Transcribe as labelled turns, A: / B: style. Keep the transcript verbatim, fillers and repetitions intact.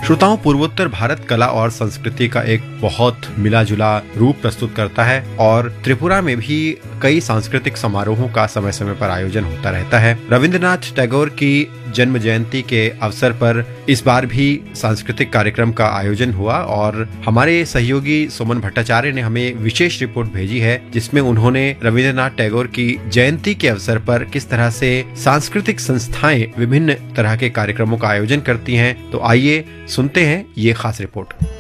A: श्रोताओं, पूर्वोत्तर भारत कला और संस्कृति का एक बहुत मिला जुला रूप प्रस्तुत करता है और त्रिपुरा में भी कई सांस्कृतिक समारोहों का समय समय पर आयोजन होता रहता है। रविंद्रनाथ टैगोर की जन्म जयंती के अवसर पर इस बार भी सांस्कृतिक कार्यक्रम का आयोजन हुआ और हमारे सहयोगी सुमन भट्टाचार्य ने हमें विशेष रिपोर्ट भेजी है, जिसमें उन्होंने रविंद्रनाथ टैगोर की जयंती के अवसर पर किस तरह से सांस्कृतिक संस्थाएं विभिन्न तरह के कार्यक्रमों का आयोजन करती हैं। तो आइए सुनते हैं ये खास रिपोर्ट।